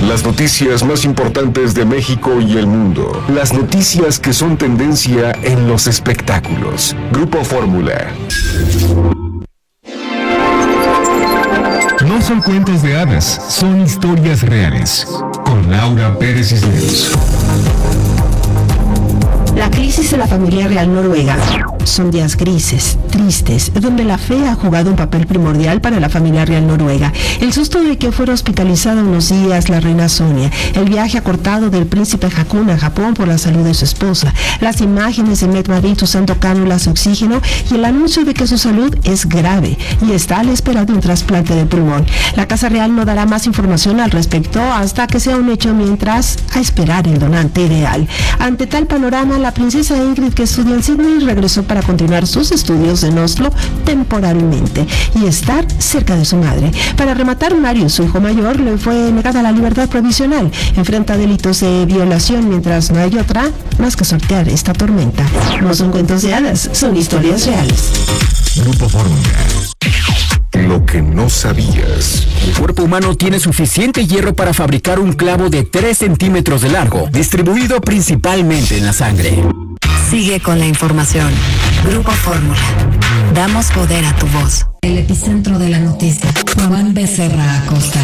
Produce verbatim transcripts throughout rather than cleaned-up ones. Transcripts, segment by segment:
Las noticias más importantes de México y el mundo. Las noticias que son tendencia en los espectáculos. Grupo Fórmula. No son cuentos de hadas, son historias reales. Con Laura Pérez Cisneros. La crisis de la familia real noruega son días grises, tristes, donde la fe ha jugado un papel primordial para la familia real noruega. El susto de que fuera hospitalizada unos días la reina Sonia, el viaje acortado del príncipe Haakon a Japón por la salud de su esposa, las imágenes de Mette Marit usando cánulas de oxígeno y el anuncio de que su salud es grave y está a la espera de un trasplante de pulmón. La Casa Real no dará más información al respecto hasta que sea un hecho, mientras a esperar el donante ideal. Ante tal panorama, la princesa Ingrid, que estudia en Sydney, regresó para continuar sus estudios en Oslo temporalmente y estar cerca de su madre. Para rematar, Mario, su hijo mayor, le fue negada la libertad provisional. Enfrenta delitos de violación, mientras no hay otra más que sortear esta tormenta. No son cuentos de hadas, son historias reales. Grupo Fórmula. Lo que no sabías. El cuerpo humano tiene suficiente hierro para fabricar un clavo de tres centímetros de largo, distribuido principalmente en la sangre. Sigue con la información. Grupo Fórmula. Damos poder a tu voz. El epicentro de la noticia. Juan Becerra Acosta.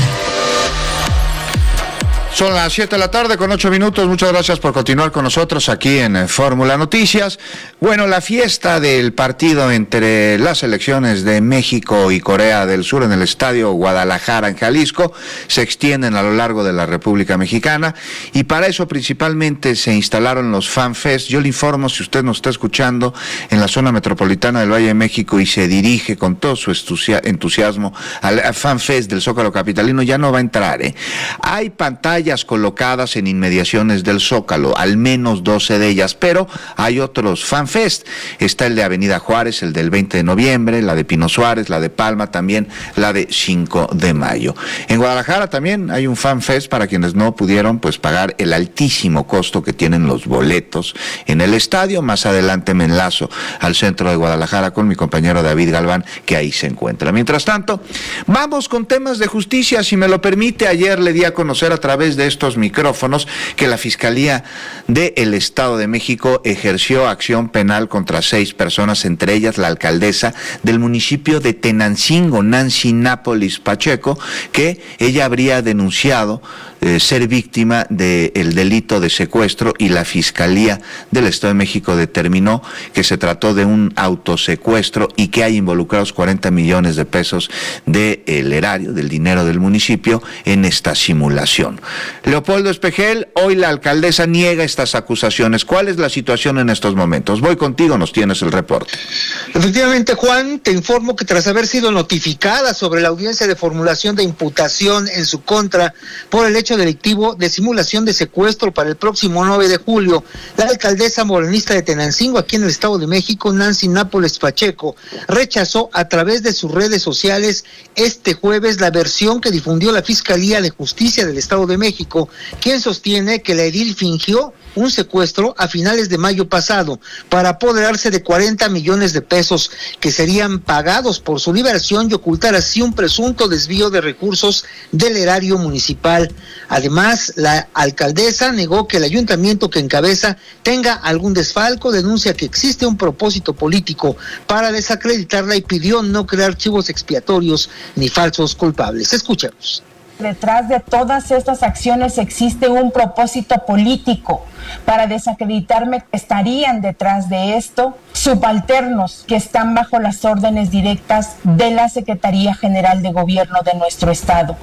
Son las siete de la tarde con ocho minutos. Muchas gracias por continuar con nosotros aquí en eh, Fórmula Noticias. Bueno, la fiesta del partido entre las selecciones de México y Corea del Sur en el Estadio Guadalajara en Jalisco se extienden a lo largo de la República Mexicana y para eso principalmente se instalaron los Fan Fest. Yo le informo, si usted nos está escuchando en la zona metropolitana del Valle de México y se dirige con todo su entusiasmo al Fan Fest del Zócalo capitalino, ya no va a entrar, ¿eh? Hay pantallas colocadas en inmediaciones del Zócalo, al menos doce de ellas, pero hay otros Fan Fest. Está el de Avenida Juárez, el del veinte de noviembre, la de Pino Suárez, la de Palma, también la de cinco de mayo. En Guadalajara también hay un Fan Fest para quienes no pudieron pues pagar el altísimo costo que tienen los boletos en el estadio. Más adelante me enlazo al centro de Guadalajara con mi compañero David Galván, que ahí se encuentra. Mientras tanto, vamos con temas de justicia, si me lo permite. Ayer le di a conocer a través de estos micrófonos que la Fiscalía del Estado de México ejerció acción penal contra seis personas, entre ellas la alcaldesa del municipio de Tenancingo, Nancy Nápoles Pacheco, que ella habría denunciado eh, ser víctima del delito de secuestro, y la Fiscalía del Estado de México determinó que se trató de un autosecuestro y que hay involucrados cuarenta millones de pesos del erario, del dinero del municipio, en esta simulación. Leopoldo Espejel, hoy la alcaldesa niega estas acusaciones. ¿Cuál es la situación en estos momentos? Voy contigo, nos tienes el reporte. Efectivamente, Juan, te informo que tras haber sido notificada sobre la audiencia de formulación de imputación en su contra por el hecho delictivo de simulación de secuestro para el próximo nueve de julio, la alcaldesa morenista de Tenancingo, aquí en el Estado de México, Nancy Nápoles Pacheco, rechazó a través de sus redes sociales este jueves la versión que difundió la Fiscalía de Justicia del Estado de México, quien sostiene que la edil fingió un secuestro a finales de mayo pasado para apoderarse de cuarenta millones de pesos que serían pagados por su liberación y ocultar así un presunto desvío de recursos del erario municipal. Además, la alcaldesa negó que el ayuntamiento que encabeza tenga algún desfalco, denuncia que existe un propósito político para desacreditarla y pidió no crear chivos expiatorios ni falsos culpables. Escuchemos. Detrás de todas estas acciones existe un propósito político para desacreditarme. Estarían detrás de esto subalternos que están bajo las órdenes directas de la Secretaría General de Gobierno de nuestro estado.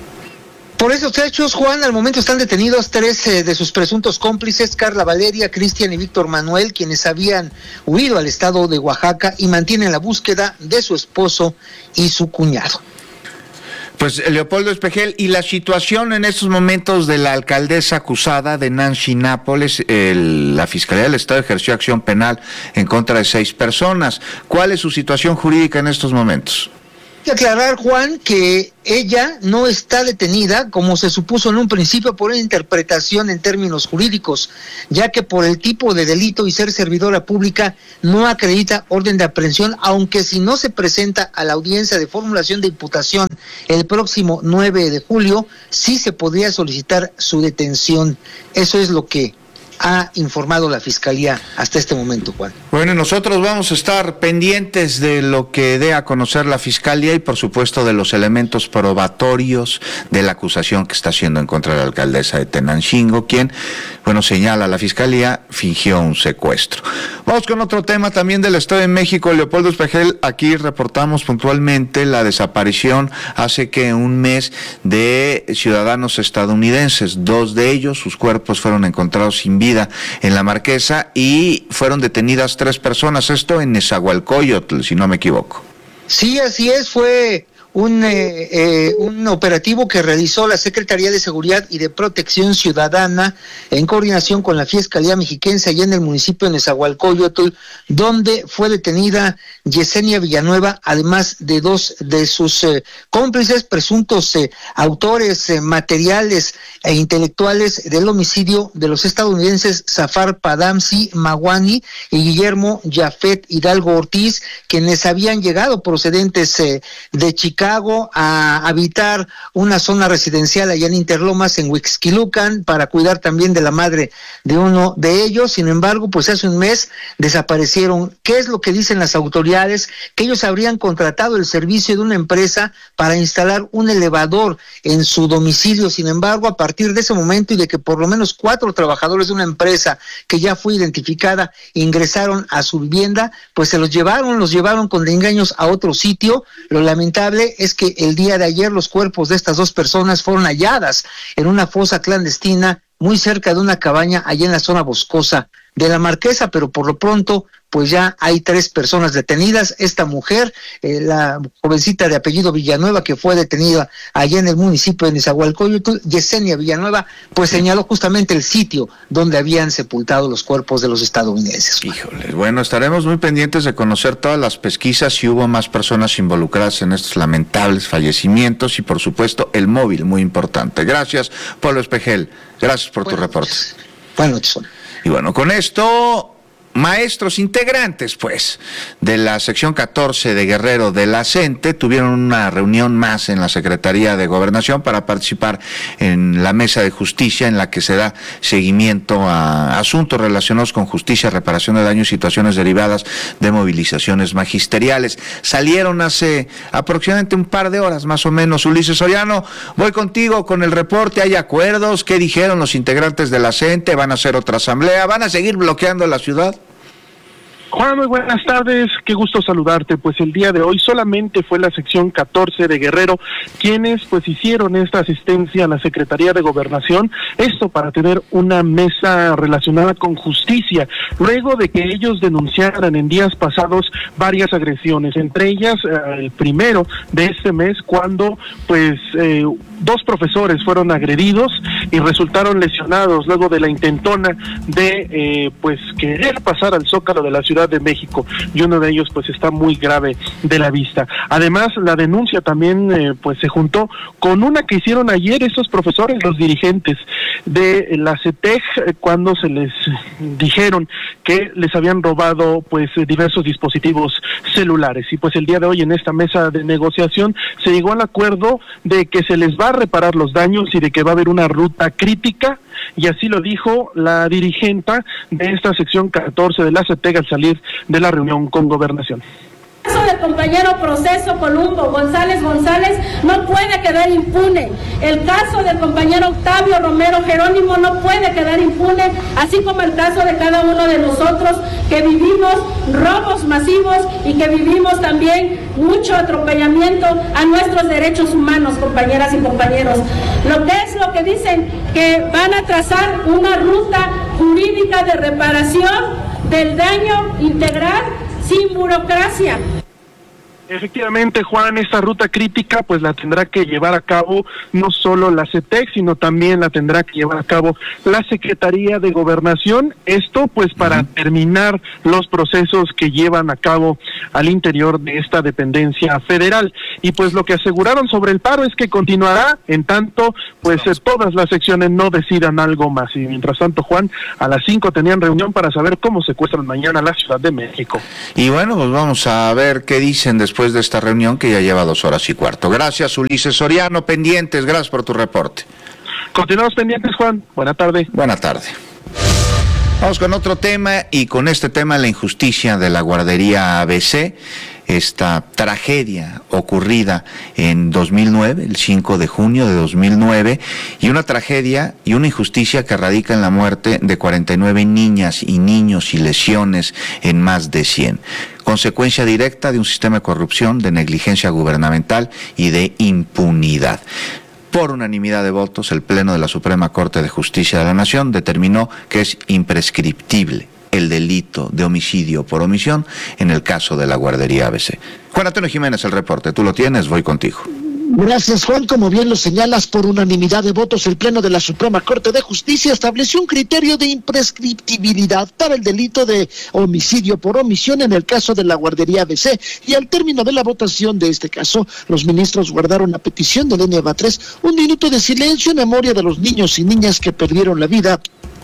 Por esos hechos, Juan, al momento están detenidos tres eh, de sus presuntos cómplices, Carla Valeria, Cristian y Víctor Manuel, quienes habían huido al estado de Oaxaca y mantienen la búsqueda de su esposo y su cuñado. Pues Leopoldo Espejel, y la situación en estos momentos de la alcaldesa acusada, de Nancy Nápoles, el, la Fiscalía del Estado ejerció acción penal en contra de seis personas. ¿Cuál es su situación jurídica en estos momentos? Hay que aclarar, Juan, que ella no está detenida, como se supuso en un principio, por una interpretación en términos jurídicos, ya que por el tipo de delito y ser servidora pública no acredita orden de aprehensión, aunque si no se presenta a la audiencia de formulación de imputación el próximo nueve de julio, sí se podría solicitar su detención. Eso es lo que ha informado la Fiscalía hasta este momento, Juan. Bueno, nosotros vamos a estar pendientes de lo que dé a conocer la Fiscalía y por supuesto de los elementos probatorios de la acusación que está haciendo en contra de la alcaldesa de Tenancingo, quien, bueno, señala a la Fiscalía, fingió un secuestro. Vamos con otro tema también del Estado de México. Leopoldo Espejel, aquí reportamos puntualmente la desaparición hace que un mes de ciudadanos estadounidenses. Dos de ellos, sus cuerpos fueron encontrados sin vida en la Marquesa y fueron detenidas tres personas, esto en Nezahualcóyotl, si no me equivoco. Sí, así es, fue un, eh, eh, un operativo que realizó la Secretaría de Seguridad y de Protección Ciudadana en coordinación con la Fiscalía Mexiquense allá en el municipio de Nezahualcóyotl, donde fue detenida Yesenia Villanueva, además de dos de sus eh, cómplices, presuntos eh, autores eh, materiales e intelectuales del homicidio de los estadounidenses Zafar Padamsi Mawani y Guillermo Yafet Hidalgo Ortiz, quienes habían llegado procedentes eh, de Chicago a habitar una zona residencial allá en Interlomas, en Huixquilucan, para cuidar también de la madre de uno de ellos. Sin embargo, pues hace un mes desaparecieron. ¿Qué es lo que dicen las autoridades? Que ellos habrían contratado el servicio de una empresa para instalar un elevador en su domicilio. Sin embargo, a partir de ese momento y de que por lo menos cuatro trabajadores de una empresa que ya fue identificada ingresaron a su vivienda, pues se los llevaron, los llevaron con engaños a otro sitio. Lo lamentable es que el día de ayer los cuerpos de estas dos personas fueron halladas en una fosa clandestina muy cerca de una cabaña allá en la zona boscosa de la Marquesa, pero por lo pronto pues ya hay tres personas detenidas. Esta mujer, eh, la jovencita de apellido Villanueva, que fue detenida allá en el municipio de Nezahualcóyotl, Yesenia Villanueva, pues señaló justamente el sitio donde habían sepultado los cuerpos de los estadounidenses. Híjole, bueno, estaremos muy pendientes de conocer todas las pesquisas, si hubo más personas involucradas en estos lamentables fallecimientos y por supuesto el móvil, muy importante. Gracias, Pablo Espejel, gracias por Bueno, tu reporte. Pues, buenas noches. Y bueno, con esto, maestros integrantes, pues, de la sección catorce de Guerrero de la CENTE tuvieron una reunión más en la Secretaría de Gobernación para participar en la mesa de justicia en la que se da seguimiento a asuntos relacionados con justicia, reparación de daños y situaciones derivadas de movilizaciones magisteriales. Salieron hace aproximadamente un par de horas, más o menos. Ulises Soriano, voy contigo con el reporte. ¿Hay acuerdos? ¿Qué dijeron los integrantes de la CENTE? ¿Van a hacer otra asamblea? ¿Van a seguir bloqueando la ciudad? Juan, muy buenas tardes, qué gusto saludarte. Pues el día de hoy solamente fue la sección catorce de Guerrero quienes pues hicieron esta asistencia a la Secretaría de Gobernación, esto para tener una mesa relacionada con justicia, luego de que ellos denunciaran en días pasados varias agresiones, entre ellas eh, el primero de este mes, cuando pues eh, dos profesores fueron agredidos y resultaron lesionados luego de la intentona de eh, pues querer pasar al Zócalo de la Ciudad de México, y uno de ellos pues está muy grave de la vista. Además, la denuncia también eh, pues se juntó con una que hicieron ayer estos profesores, los dirigentes de la CETEG, eh, cuando se les dijeron que les habían robado pues diversos dispositivos celulares, y pues el día de hoy en esta mesa de negociación se llegó al acuerdo de que se les va a reparar los daños y de que va a haber una ruta crítica, y así lo dijo la dirigenta de esta sección catorce de la CETEG al salir de la reunión con Gobernación. El caso del compañero Proceso Columbo González González no puede quedar impune. El caso del compañero Octavio Romero Jerónimo no puede quedar impune, así como el caso de cada uno de nosotros que vivimos robos masivos y que vivimos también mucho atropellamiento a nuestros derechos humanos, compañeras y compañeros. Lo que es lo que dicen, que van a trazar una ruta jurídica de reparación del daño integral sin burocracia. Efectivamente, Juan, esta ruta crítica pues la tendrá que llevar a cabo no solo la C E T E C, sino también la tendrá que llevar a cabo la Secretaría de Gobernación, esto pues para uh-huh. terminar los procesos que llevan a cabo al interior de esta dependencia federal. Y pues lo que aseguraron sobre el paro es que continuará en tanto pues eh, todas las secciones no decidan algo más. Y mientras tanto, Juan, a las cinco tenían reunión para saber cómo secuestran mañana la Ciudad de México. Y bueno, pues vamos a ver qué dicen después después de esta reunión que ya lleva dos horas y cuarto. Gracias, Ulises Soriano, pendientes, gracias por tu reporte. Continuamos pendientes, Juan. Buena tarde. Buena tarde. Vamos con otro tema, y con este tema la injusticia de la guardería A B C, esta tragedia ocurrida en dos mil nueve, el cinco de junio de dos mil nueve, y una tragedia y una injusticia que radica en la muerte de cuarenta y nueve niñas y niños y lesiones en más de cien. Consecuencia directa de un sistema de corrupción, de negligencia gubernamental y de impunidad. Por unanimidad de votos, el Pleno de la Suprema Corte de Justicia de la Nación determinó que es imprescriptible el delito de homicidio por omisión en el caso de la guardería A B C. Juan Antonio Jiménez, el reporte. Tú lo tienes, voy contigo. Gracias, Juan. Como bien lo señalas, por unanimidad de votos, el Pleno de la Suprema Corte de Justicia estableció un criterio de imprescriptibilidad para el delito de homicidio por omisión en el caso de la guardería A B C, y al término de la votación de este caso, los ministros guardaron a petición de Lenia Batres un minuto de silencio en memoria de los niños y niñas que perdieron la vida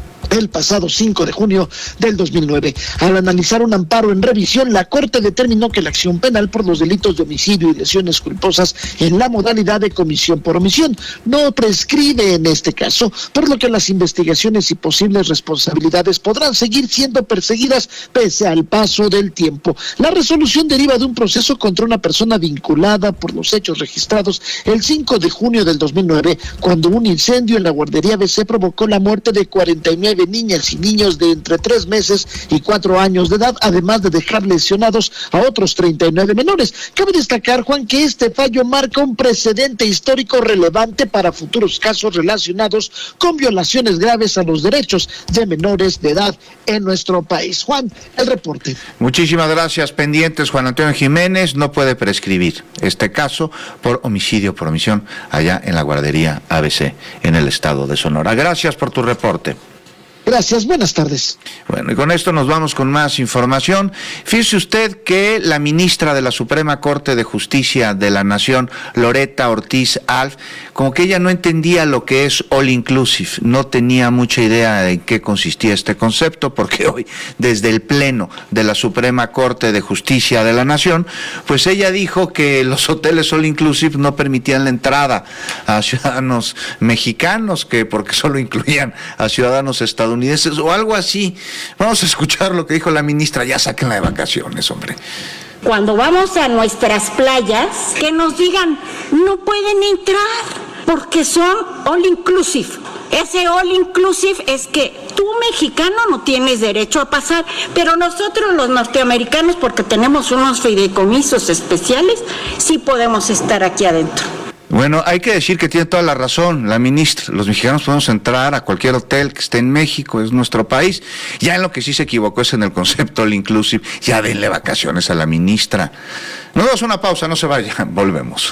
el pasado cinco de junio del dos mil nueve. Al analizar un amparo en revisión, la Corte determinó que la acción penal por los delitos de homicidio y lesiones culposas en la modalidad de comisión por omisión no prescribe en este caso, por lo que las investigaciones y posibles responsabilidades podrán seguir siendo perseguidas pese al paso del tiempo. La resolución deriva de un proceso contra una persona vinculada por los hechos registrados el cinco de junio del dos mil nueve, cuando un incendio en la guardería A B C provocó la muerte de cuarenta y nueve niñas y niños de entre tres meses y cuatro años de edad, además de dejar lesionados a otros treinta y nueve menores. Cabe destacar, Juan, que este fallo marca un precedente histórico relevante para futuros casos relacionados con violaciones graves a los derechos de menores de edad en nuestro país. Juan, el reporte. Muchísimas gracias. Pendientes, Juan Antonio Jiménez. No puede prescribir este caso por homicidio por omisión allá en la guardería A B C en el estado de Sonora. Gracias por tu reporte. Gracias, buenas tardes. Bueno, y con esto nos vamos con más información. Fíjese usted que la ministra de la Suprema Corte de Justicia de la Nación, Loretta Ortiz Alf, como que ella no entendía lo que es all inclusive, no tenía mucha idea de en qué consistía este concepto, porque hoy, desde el Pleno de la Suprema Corte de Justicia de la Nación, pues ella dijo que los hoteles all inclusive no permitían la entrada a ciudadanos mexicanos, que porque solo incluían a ciudadanos estadounidenses o algo así. Vamos a escuchar lo que dijo la ministra. Ya sáquenla de vacaciones, hombre. Cuando vamos a nuestras playas, que nos digan, no pueden entrar porque son all inclusive. Ese all inclusive es que tú, mexicano, no tienes derecho a pasar, pero nosotros los norteamericanos, porque tenemos unos fideicomisos especiales, sí podemos estar aquí adentro. Bueno, hay que decir que tiene toda la razón la ministra. Los mexicanos podemos entrar a cualquier hotel que esté en México, es nuestro país. Ya en lo que sí se equivocó es en el concepto all inclusive. Ya denle vacaciones a la ministra. Nos damos una pausa, no se vayan, volvemos.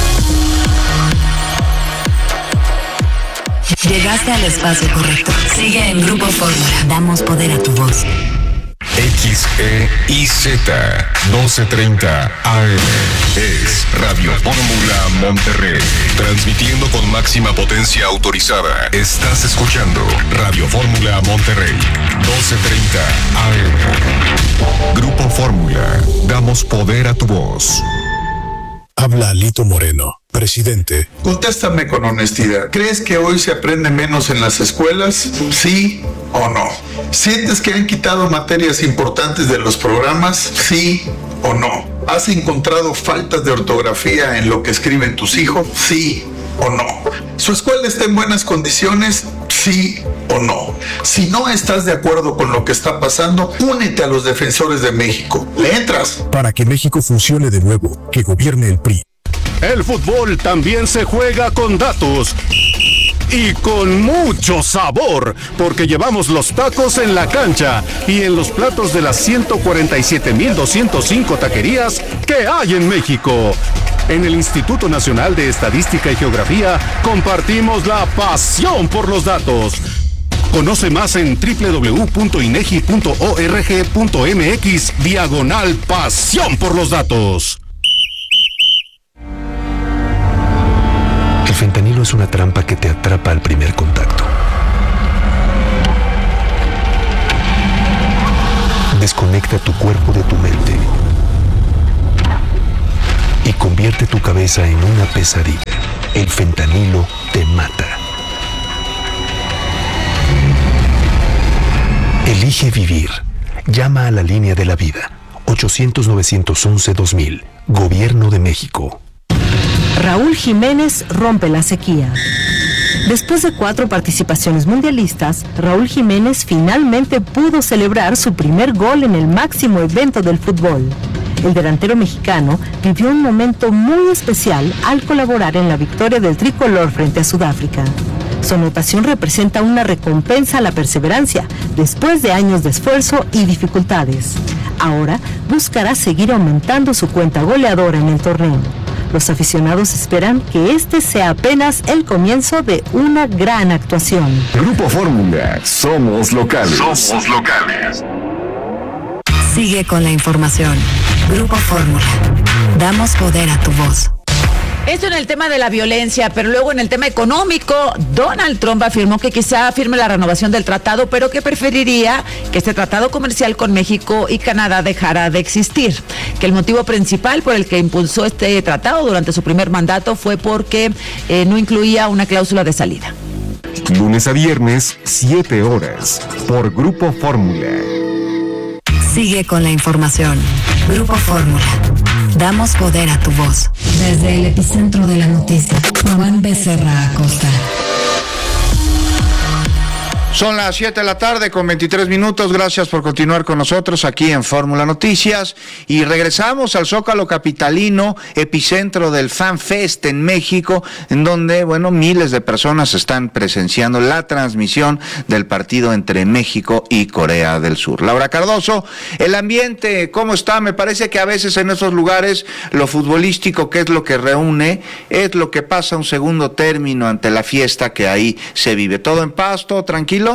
Llegaste al espacio correcto. Sigue en Grupo Fórmula. Damos poder a tu voz. X E I Z doce treinta A M es Radio Fórmula Monterrey, transmitiendo con máxima potencia autorizada. Estás escuchando Radio Fórmula Monterrey, doce treinta A M. Grupo Fórmula, damos poder a tu voz. Habla Alito Moreno, presidente. Contéstame con honestidad. ¿Crees que hoy se aprende menos en las escuelas? ¿Sí o no? ¿Sientes que han quitado materias importantes de los programas? ¿Sí o no? ¿Has encontrado faltas de ortografía en lo que escriben tus hijos? ¿Sí o no? ¿Su escuela está en buenas condiciones? ¿Sí o no? Si no estás de acuerdo con lo que está pasando, únete a los defensores de México. ¿Le entras? Para que México funcione de nuevo, que gobierne el P R I. El fútbol también se juega con datos. y con mucho sabor, porque llevamos los tacos en la cancha y en los platos de las ciento cuarenta y siete mil doscientos cinco taquerías que hay en México. En el Instituto Nacional de Estadística y Geografía compartimos la pasión por los datos. Conoce más en doble u doble u doble u punto inegi punto org punto mx diagonal pasión por los datos. El fentanilo es una trampa que te atrapa al primer contacto. Desconecta tu cuerpo de tu mente y convierte tu cabeza en una pesadilla. El fentanilo te mata. Elige vivir. Llama a la línea de la vida. ochocientos, novecientos once, dos mil. Gobierno de México. Raúl Jiménez rompe la sequía. Después de cuatro participaciones mundialistas, Raúl Jiménez finalmente pudo celebrar su primer gol en el máximo evento del fútbol. El delantero mexicano vivió un momento muy especial al colaborar en la victoria del tricolor frente a Sudáfrica. Su anotación representa una recompensa a la perseverancia después de años de esfuerzo y dificultades. Ahora buscará seguir aumentando su cuenta goleadora en el torneo. Los aficionados esperan que este sea apenas el comienzo de una gran actuación. Grupo Fórmula, somos locales. Somos locales. Sigue con la información. Grupo Fórmula. Damos poder a tu voz. Esto en el tema de la violencia, pero luego en el tema económico, Donald Trump afirmó que quizá firme la renovación del tratado, pero que preferiría que este tratado comercial con México y Canadá dejara de existir. Que el motivo principal por el que impulsó este tratado durante su primer mandato fue porque eh, no incluía una cláusula de salida. Lunes a viernes, siete horas, por Grupo Fórmula. Sigue con la información. Grupo Fórmula. Damos poder a tu voz. Desde el epicentro de la noticia, Juan Becerra Acosta. Son las siete de la tarde con veintitrés minutos. Gracias por continuar con nosotros aquí en Fórmula Noticias. Y regresamos al Zócalo capitalino, epicentro del Fan Fest en México, en donde, bueno, miles de personas están presenciando la transmisión del partido entre México y Corea del Sur. Laura Cardoso, el ambiente, ¿cómo está? Me parece que a veces en esos lugares lo futbolístico, que es lo que reúne, es lo que pasa a un segundo término ante la fiesta que ahí se vive. ¿Todo en paz, todo tranquilo?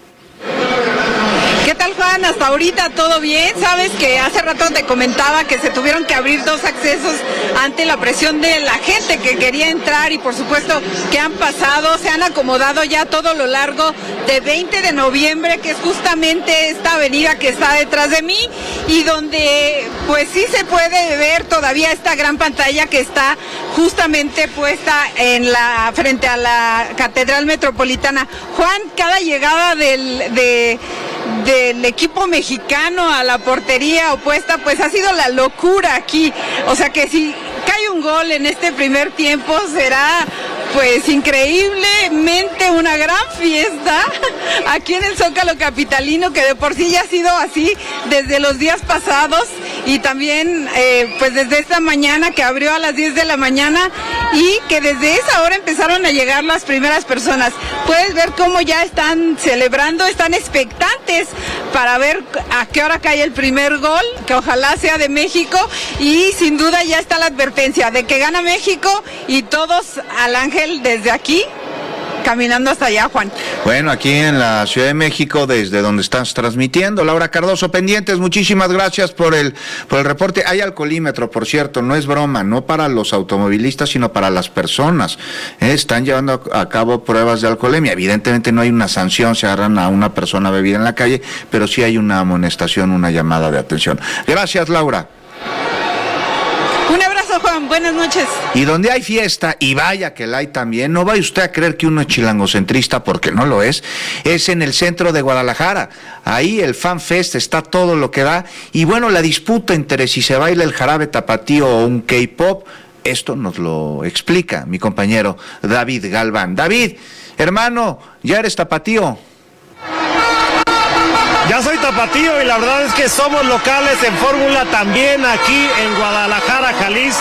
¿Qué tal, Juan? Hasta ahorita todo bien. Sabes que hace rato te comentaba que se tuvieron que abrir dos accesos ante la presión de la gente que quería entrar y por supuesto que han pasado, se han acomodado ya todo lo largo de veinte de noviembre, que es justamente esta avenida que está detrás de mí y donde pues sí se puede ver todavía esta gran pantalla que está justamente puesta en la frente a la Catedral Metropolitana. Juan, cada llegada del de del equipo mexicano a la portería opuesta, pues ha sido la locura aquí. O sea que si cae un gol en este primer tiempo será pues increíblemente una gran fiesta aquí en el Zócalo capitalino, que de por sí ya ha sido así desde los días pasados y también eh, pues desde esta mañana que abrió a las diez de la mañana y que desde esa hora empezaron a llegar las primeras personas. Puedes ver cómo ya están celebrando, están expectantes para ver a qué hora cae el primer gol, que ojalá sea de México, y sin duda ya está la advertencia de que gana México y todos al Ángel desde aquí caminando hasta allá, Juan. Bueno, aquí en la Ciudad de México, desde donde estás transmitiendo. Laura Cardoso, pendientes, muchísimas gracias por el por el reporte. Hay alcoholímetro, por cierto, no es broma, no para los automovilistas, sino para las personas. Eh, están llevando a cabo pruebas de alcoholemia. Evidentemente no hay una sanción, se agarran a una persona bebida en la calle, pero sí hay una amonestación, una llamada de atención. Gracias, Laura. Un abrazo, Juan, buenas noches. Y donde hay fiesta, y vaya que la hay también, no vaya usted a creer que uno es chilangocentrista, porque no lo es, es en el centro de Guadalajara. Ahí el Fan Fest está todo lo que da, y bueno, la disputa entre si se baila el jarabe tapatío o un K-pop, esto nos lo explica mi compañero David Galván. David, hermano, ¿ya eres tapatío? Ya soy tapatío y la verdad es que somos locales en Fórmula también aquí en Guadalajara, Jalisco.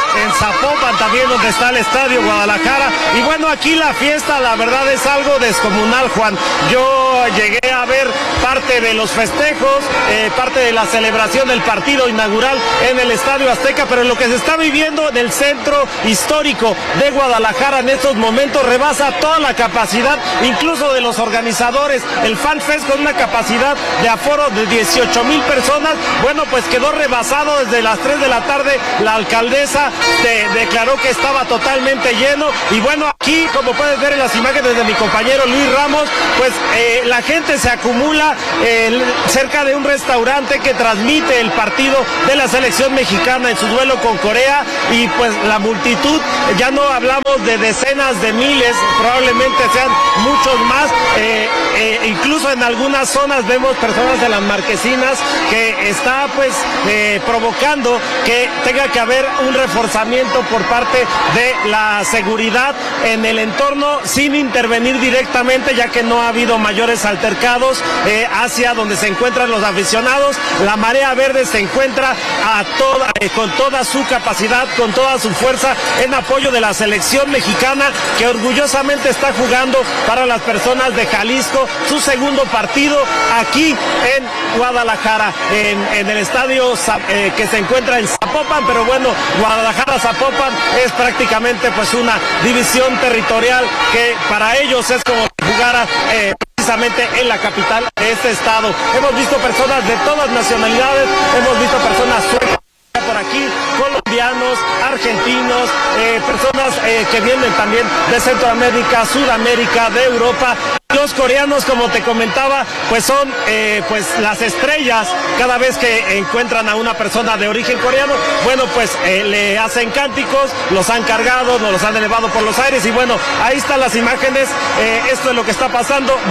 en Zapopan, también donde está el Estadio Guadalajara. Y bueno, aquí la fiesta, la verdad, es algo descomunal, Juan. Yo llegué a ver parte de los festejos, eh, parte de la celebración del partido inaugural en el Estadio Azteca, pero lo que se está viviendo en el centro histórico de Guadalajara en estos momentos rebasa toda la capacidad, incluso de los organizadores. El Fan Fest, con una capacidad de aforo de dieciocho mil personas, bueno, pues quedó rebasado desde las tres de la tarde. La alcaldesa de, declaró que estaba totalmente lleno, y bueno, aquí, como puedes ver en las imágenes de mi compañero Luis Ramos, pues eh, la gente se acumula eh, cerca de un restaurante que transmite el partido de la selección mexicana en su duelo con Corea, y pues la multitud, ya no hablamos de decenas de miles, probablemente sean muchos más, eh, eh, incluso en algunas zonas vemos personas de las marquesinas que está pues eh, provocando que tenga que haber un reforzamiento por parte de la seguridad en el entorno, sin intervenir directamente, ya que no ha habido mayores altercados eh, hacia donde se encuentran los aficionados. La Marea Verde se encuentra a toda, eh, con toda su capacidad, con toda su fuerza, en apoyo de la selección mexicana, que orgullosamente está jugando para las personas de Jalisco su segundo partido aquí en Guadalajara, en, en el estadio eh, que se encuentra en Zapopan. Pero bueno, Guadalajara-Zapopan es prácticamente pues una división territorial que para ellos es como si jugara eh, precisamente en la capital de este estado. Hemos visto personas de todas nacionalidades, hemos visto personas suecas por aquí, colombianos, argentinos, eh, personas eh, que vienen también de Centroamérica, Sudamérica, de Europa. Los coreanos, como te comentaba, pues son eh, pues las estrellas. Cada vez que encuentran a una persona de origen coreano, bueno, pues eh, le hacen cánticos, los han cargado, nos los han elevado por los aires, y bueno, ahí están las imágenes. Eh, esto es lo que está pasando. De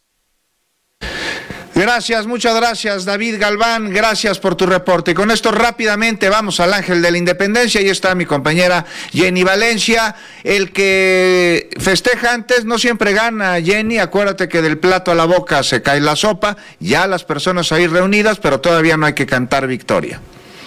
Gracias, muchas gracias, David Galván, gracias por tu reporte. Y con esto rápidamente vamos al Ángel de la Independencia. Ahí está mi compañera Jenny Valencia. El que festeja antes no siempre gana, Jenny. Acuérdate que del plato a la boca se cae la sopa. Ya las personas ahí reunidas, pero todavía no hay que cantar victoria.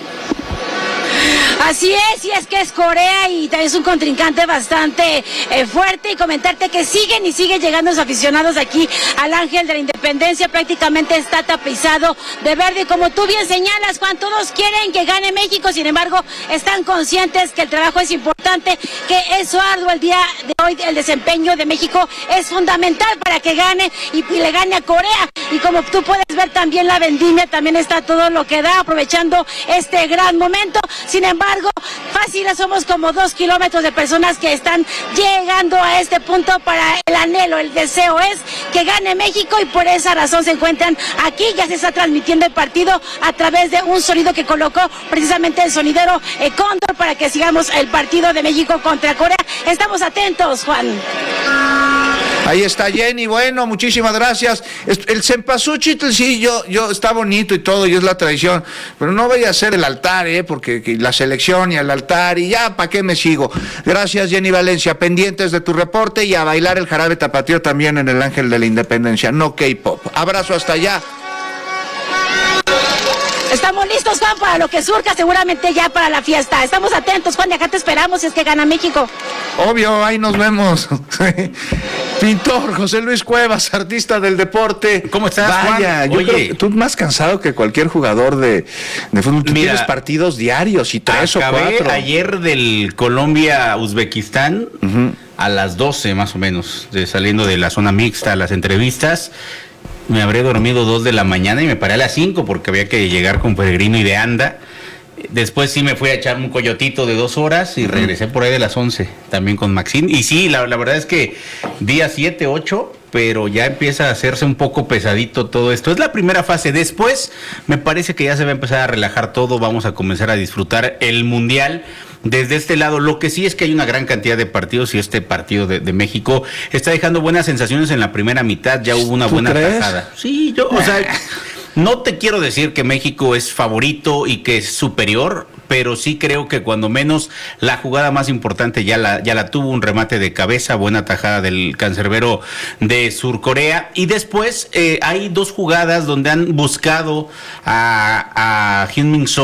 Así es, y es que es Corea y también es un contrincante bastante eh, fuerte, y comentarte que siguen y siguen llegando los aficionados aquí al Ángel de la Independencia. Prácticamente está tapizado de verde, y como tú bien señalas, Juan, todos quieren que gane México, sin embargo están conscientes que el trabajo es importante, que es arduo el día de hoy. El desempeño de México es fundamental para que gane y, y le gane a Corea, y como tú puedes ver también la vendimia también está todo lo que da, aprovechando este gran momento. Sin embargo, fácil, somos como dos kilómetros de personas que están llegando a este punto para el anhelo, el deseo es que gane México, y por esa razón se encuentran aquí. Ya se está transmitiendo el partido a través de un sonido que colocó precisamente el sonidero eh, Cóndor, para que sigamos el partido de México contra Corea. Estamos atentos, Juan. Ahí está Jenny, bueno, muchísimas gracias. El cempasúchil, sí, yo, yo, está bonito y todo, y es la tradición, pero no voy a hacer el altar, eh, porque la selección y el altar, y ya, ¿para qué me sigo? Gracias, Jenny Valencia, pendientes de tu reporte, y a bailar el jarabe tapatío también en el Ángel de la Independencia, no K-pop. Abrazo hasta allá. Estamos listos, Juan, para lo que surja, seguramente ya para la fiesta. Estamos atentos, Juan, de acá te esperamos si es que gana México. Obvio, ahí nos vemos. Pintor José Luis Cuevas, artista del deporte. ¿Cómo estás, Vaya, Juan? yo Oye, creo que tú más cansado que cualquier jugador de, de fútbol. Tú mira, tienes partidos diarios y tres o cuatro. Ayer del Colombia-Uzbekistán uh-huh. a las doce más o menos, de, saliendo de la zona mixta a las entrevistas. Me habré dormido dos de la mañana y me paré a las cinco porque había que llegar con Peregrino y de Anda. Después sí me fui a echar un coyotito de dos horas y regresé por ahí de las once, también con Maxine. Y sí, la, la verdad es que día siete, ocho, pero ya empieza a hacerse un poco pesadito todo esto. Es la primera fase. Después me parece que ya se va a empezar a relajar todo. Vamos a comenzar a disfrutar el Mundial desde este lado. Lo que sí es que hay una gran cantidad de partidos, y este partido de, de México está dejando buenas sensaciones en la primera mitad. Ya hubo una buena tajada. Sí, yo, o sea... No te quiero decir que México es favorito y que es superior, pero sí creo que cuando menos la jugada más importante ya la, ya la tuvo, un remate de cabeza, buena tajada del cancerbero de Surcorea. Y después eh, hay dos jugadas donde han buscado a, a Heung-min Son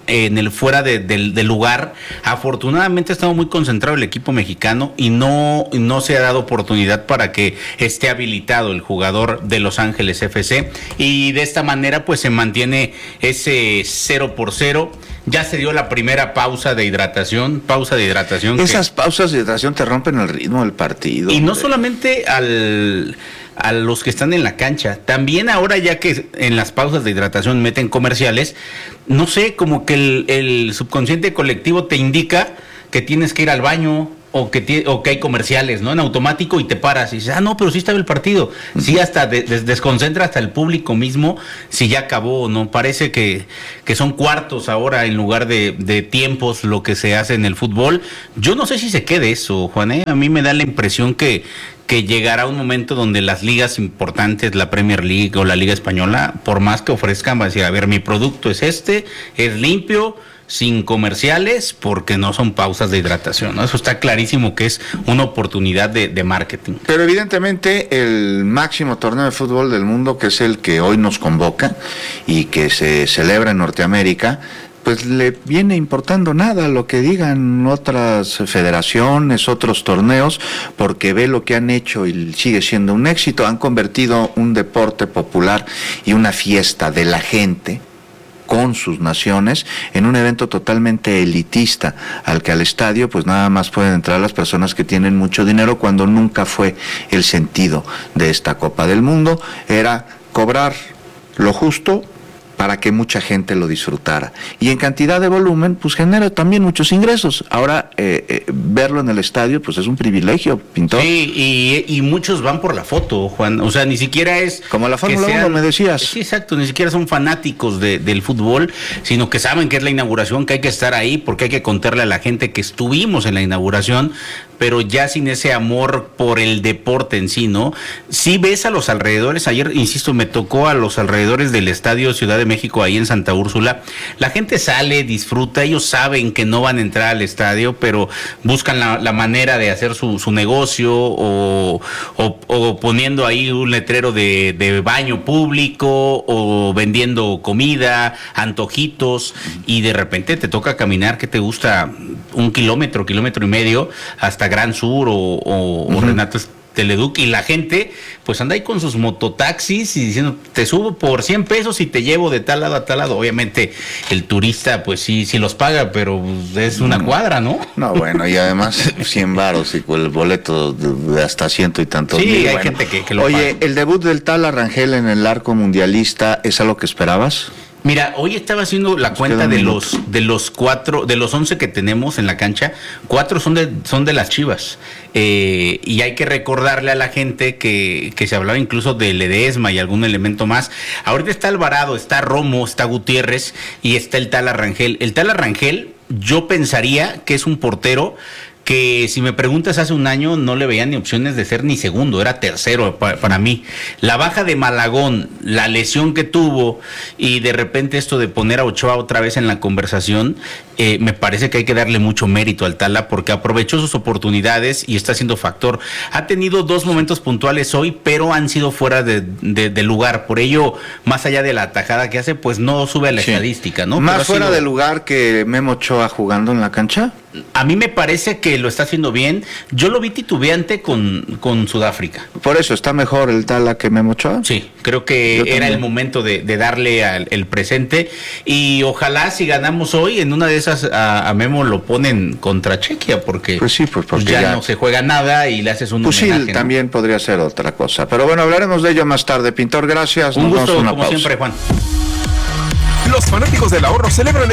en el fuera de, de, de lugar. Afortunadamente ha estado muy concentrado el equipo mexicano y no, no se ha dado oportunidad para que esté habilitado el jugador de Los Ángeles F C, y de esta manera pues se mantiene ese cero por cero. Ya se dio la primera pausa de hidratación, pausa de hidratación. Esas que... pausas de hidratación te rompen el ritmo del partido. Y hombre. no solamente al... a los que están en la cancha, también ahora ya que en las pausas de hidratación meten comerciales, no sé, como que el, el subconsciente colectivo te indica que tienes que ir al baño o que tie, o que hay comerciales, ¿no? En automático, y te paras y dices, ah, no, pero sí estaba el partido. Sí, hasta de, des, desconcentra hasta el público mismo si ya acabó, ¿no? Parece que, que son cuartos ahora en lugar de, de tiempos lo que se hace en el fútbol. Yo no sé si se quede eso, Juan, ¿eh? A mí me da la impresión que que llegará un momento donde las ligas importantes, la Premier League o la Liga Española, por más que ofrezcan, va a decir, a ver, mi producto es este, es limpio, sin comerciales, porque no son pausas de hidratación, ¿no? Eso está clarísimo que es una oportunidad de, de marketing. Pero evidentemente el máximo torneo de fútbol del mundo, que es el que hoy nos convoca y que se celebra en Norteamérica, pues le viene importando nada lo que digan otras federaciones, otros torneos, porque ve lo que han hecho y sigue siendo un éxito. Han convertido un deporte popular y una fiesta de la gente con sus naciones en un evento totalmente elitista, al que al estadio pues nada más pueden entrar las personas que tienen mucho dinero, cuando nunca fue el sentido de esta Copa del Mundo. Era cobrar lo justo para que mucha gente lo disfrutara. Y en cantidad de volumen, pues genera también muchos ingresos. Ahora, eh, eh, verlo en el estadio, pues es un privilegio, Pintor. Sí, y, y muchos van por la foto, Juan. O sea, ni siquiera es... Como la Fórmula uno, me decías. Sí, exacto. Ni siquiera son fanáticos de, del fútbol, sino que saben que es la inauguración, que hay que estar ahí, porque hay que contarle a la gente que estuvimos en la inauguración, pero ya sin ese amor por el deporte en sí, ¿no? Sí ves a los alrededores, ayer, insisto, me tocó a los alrededores del Estadio Ciudad de México, ahí en Santa Úrsula, la gente sale, disfruta, ellos saben que no van a entrar al estadio, pero buscan la, la manera de hacer su, su negocio, o, o, o poniendo ahí un letrero de, de baño público, o vendiendo comida, antojitos, y de repente te toca caminar, ¿qué te gusta? Un kilómetro, kilómetro y medio, hasta Gran Sur o, o, uh-huh. o Renato Teleduc, y la gente pues anda ahí con sus mototaxis y diciendo, te subo por cien pesos y te llevo de tal lado a tal lado. Obviamente el turista pues sí, sí los paga, pero es una cuadra, ¿no? No, bueno, y además cien varos y el boleto de hasta ciento y tantos sí, mil. hay Bueno, gente que, que lo Oye, paga. ¿el debut del Tala Rangel en el arco mundialista es algo que esperabas? Mira, hoy estaba haciendo la Nos cuenta de minuto. los de los cuatro, de los once que tenemos en la cancha, cuatro son de son de las Chivas, eh, y hay que recordarle a la gente que, que se hablaba incluso de Ledesma y algún elemento más. Ahorita está Alvarado, está Romo, está Gutiérrez y está el Tala Rangel. El Tala Rangel, yo pensaría que es un portero que, si me preguntas, hace un año no le veía ni opciones de ser ni segundo, era tercero para, para mí. La baja de Malagón, la lesión que tuvo, y de repente esto de poner a Ochoa otra vez en la conversación, eh, me parece que hay que darle mucho mérito al Tala, porque aprovechó sus oportunidades y está siendo factor. Ha tenido dos momentos puntuales hoy, pero han sido fuera de, de, de lugar. Por ello, más allá de la atajada que hace, pues no sube a la sí. estadística, ¿no? ¿Más pero fuera sido... de lugar que Memo Ochoa jugando en la cancha? A mí me parece que lo está haciendo bien. Yo lo vi titubeante con, con Sudáfrica. Por eso, ¿está mejor el Tala que Memo Ochoa? Sí, creo que Yo era también. el momento de, de darle al el presente, y ojalá si ganamos hoy, en una de esas a, a Memo lo ponen contra Chequia, porque, pues sí, pues porque ya, ya no se juega nada y le haces un pues homenaje, sí, ¿no? también podría ser otra cosa. Pero bueno, hablaremos de ello más tarde. Pintor, gracias. Un Nos gusto, vamos a una como pausa. siempre, Juan. Los fanáticos del ahorro celebran